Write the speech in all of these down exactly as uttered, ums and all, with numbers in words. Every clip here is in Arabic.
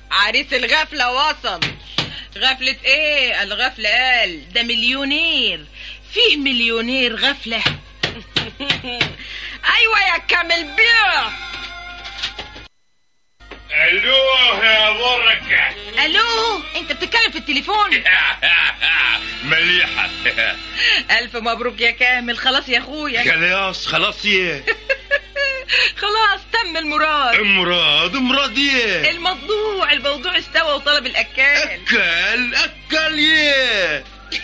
عريس الغفلة وصل. غفلة ايه؟ الغفلة قال ده مليونير. فيه مليونير غفلة. ايوه يا كامل بيع. الو يا بركة. الو، انت بتتكلم في التليفون؟ مليحة. الف مبروك يا كامل. خلاص يا اخويا. خلاص خلاص يه. خلاص تم المراد. مراد مراد يه. الموضوع الموضوع استوى وطلب الاكال. اكل اكل يه.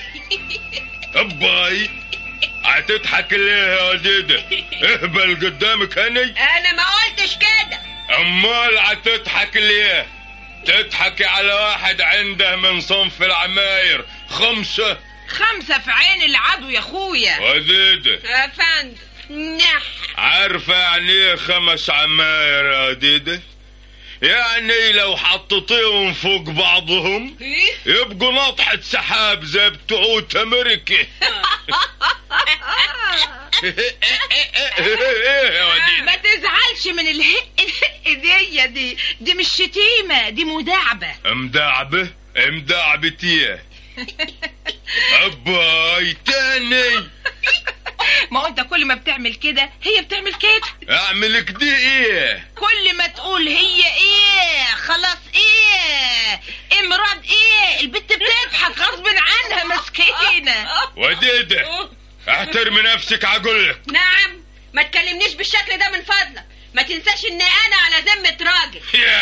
اباي هتضحك ليه يا ديدة؟ اهبل قدامك هني. انا ما قلتش كده. امال هتضحك ليه؟ تضحكي على واحد عنده من صنف العماير خمسة. خمسة في عين العدو يا اخويا. وديدة يا فندم. نح. عارفة يعني ايه خمس عماير يا ديدة؟ يعني لو حطيتيهم فوق بعضهم يبقوا نطحة سحاب زي بتوع امريكا. ما تزعلش من الهق الهق دي دي دي مش شتيمة، دي مداعبة. مداعبة؟ مداعبتيه. اباي تاني. ما هو انت كل ما بتعمل كده هي بتعمل كده. اعمل كده ايه؟ كل ما تقول هي ايه خلاص ايه امراد ايه البت بتضحك غصب عنها مسكينة. وديدة احترمي نفسك عقولك. نعم. ما تكلمنيش بالشكل ده من فضلك. ما تنساش ان انا على ذمة راجل.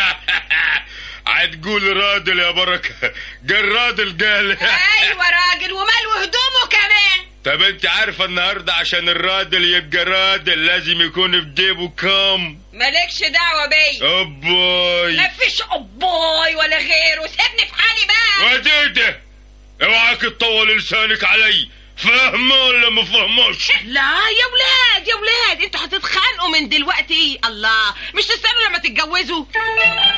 هتقول راجل يا بركة؟ قال راجل قال. ايوه راجل وماله هدومه كمان. طب انت عارفة النهاردة عشان الراجل يبقى راجل لازم يكون في جيبه كام؟ مالكش دعوة بيا. اباي. مفيش اباي ولا غيره. سيبني في حالي بقى. وديدة اوعاك تطول لسانك علي. فاهمة ولا ما فهموش؟ لا يا ولاد يا ولاد انتوا هتتخانقوا من دلوقتي. الله، مش تستنوا لما تتجوزوا؟